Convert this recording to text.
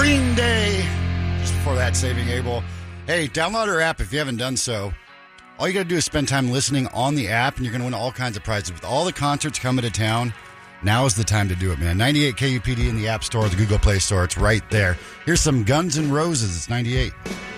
Green Day. Just before that, Saving Abel. Hey, download our app if you haven't done so. All you got to do is spend time listening on the app, and you're going to win all kinds of prizes. With all the concerts coming to town, now is the time to do it, man. 98 KUPD in the App Store, the Google Play Store. It's right there. Here's some Guns N' Roses. It's 98.